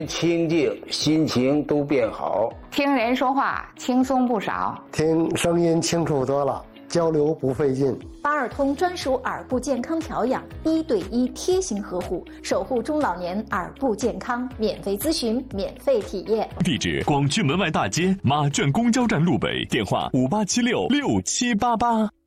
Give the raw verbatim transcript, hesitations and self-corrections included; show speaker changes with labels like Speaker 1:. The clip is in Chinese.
Speaker 1: 清静，心情都变好。
Speaker 2: 听人说话轻松不少，
Speaker 3: 听声音清楚多了，交流不费劲。
Speaker 4: 八尔通专属耳部健康调养，一对一贴心呵护，守护中老年耳部健康，免费咨询，免费体验。
Speaker 5: 地址：广渠门外大街马圈公交站路北，电话五八七六六七八八。